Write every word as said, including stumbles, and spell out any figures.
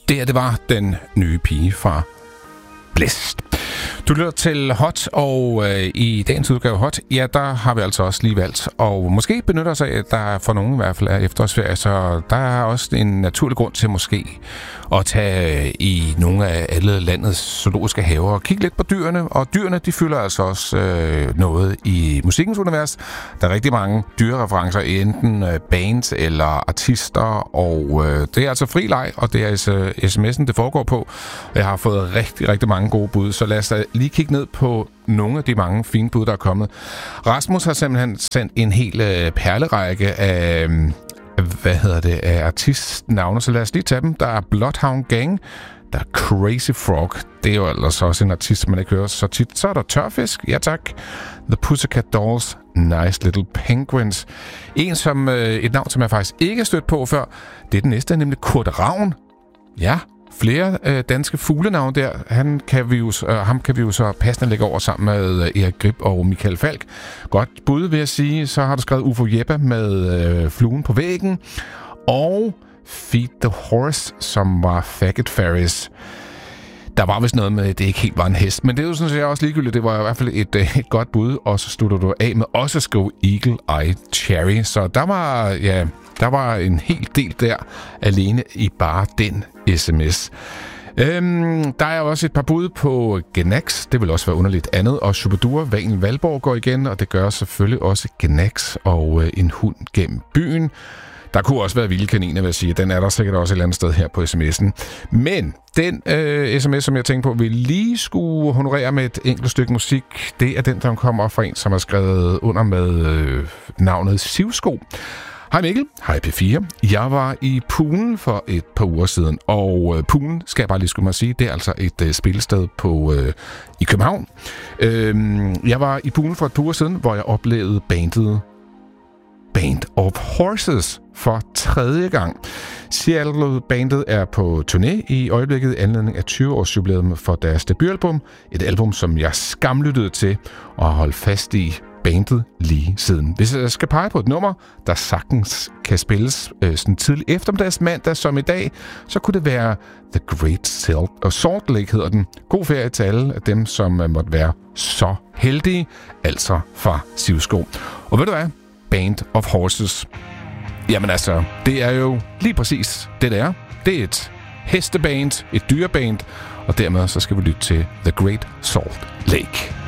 Det her, det var den nye pige fra Blæst. Du lytter til Hot, og øh, i dagens udgave Hot, ja, der har vi altså også lige valgt, og måske benytter sig af, at der for nogen i hvert fald er efterårsferie, så der er også en naturlig grund til måske at tage i nogle af alle landets zoologiske haver og kigge lidt på dyrene, og dyrene, de fylder altså også øh, noget i musikkens univers. Der er rigtig mange dyrereferencer, enten øh, bands eller artister, og øh, det er altså fri leg, og det er altså sms'en, det foregår på, og jeg har fået rigtig, rigtig mange gode bud, så lad os lige kigge ned på nogle af de mange fine bud, der er kommet. Rasmus har simpelthen sendt en hel øh, perlerække af, hvad hedder det, af artistnavne, så lad os lige tage dem. Der er Bloodhound Gang, der er Crazy Frog, det er jo ellers også en artist, man ikke hører så tit. Så er der Tørfisk, ja tak. The Pussycat Dolls, Nice Little Penguins. En som, øh, et navn, som jeg faktisk ikke har stødt på før, det er den næste, nemlig Kurt Ravn. Ja, flere øh, danske fuglenavn der. Han kan vi jo, øh, ham kan vi jo så passende lægge over sammen med øh, Erik Grip og Michael Falk. Godt bud, vil jeg sige. Så har du skrevet Ufo Jeppe med øh, Fluen på væggen. Og Feed the Horse, som var Faggot Ferris. Der var vist noget med, at det ikke helt var en hest. Men det er jo sådan set også ligegyldigt. Det var i hvert fald et, et godt bud. Og så slutter du af med også at skrive Eagle Eye Cherry. Så der var, ja, der var en hel del der alene i bare den sms. Øhm, der er også et par bud på Gnax. Det vil også være underligt andet. Og Shubidua, Valen Valborg går igen. Og det gør selvfølgelig også Gnax og øh, en hund gennem byen. Der kunne også være vilde kaniner, vil jeg sige. Den er der sikkert også et eller andet sted her på sms'en. Men den øh, sms, som jeg tænkte på, vi lige skulle honorere med et enkelt stykke musik, det er den, der kommer fra en, som har skrevet under med øh, navnet Sivsko. Hej Mikkel, hej P fire. Jeg var i Poolen for et par uger siden, og øh, Poolen, skal jeg bare lige skulle mig sige, det er altså et øh, spillested på, øh, i København. Øh, jeg var i Poolen for et par uger siden, hvor jeg oplevede bandet Band of Horses for tredje gang. Seattle-bandet er på turné i øjeblikket i anledning af tyve-års jubilæum for deres debutalbum. Et album, som jeg skamlyttede til og har holdt fast i bandet lige siden. Hvis jeg skal pege på et nummer, der sagtens kan spilles øh, sådan tidlig eftermiddags mandag som i dag, så kunne det være The Great Salt, og Salt Lake hedder den. God ferie til alle af dem, som øh, måtte være så heldige, altså fra Sivsko. Og ved du hvad? Band of Horses. Jamen altså, det er jo lige præcis det, det er. Det er et hesteband, et dyreband, og dermed så skal vi lytte til The Great Salt Lake.